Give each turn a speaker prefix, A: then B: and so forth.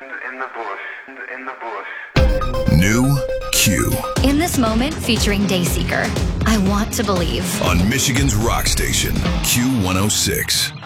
A: In the bush. In the bush.
B: New Q.
C: In This Moment, featuring Dayseeker. I Want to Believe.
B: On Michigan's rock station, Q106.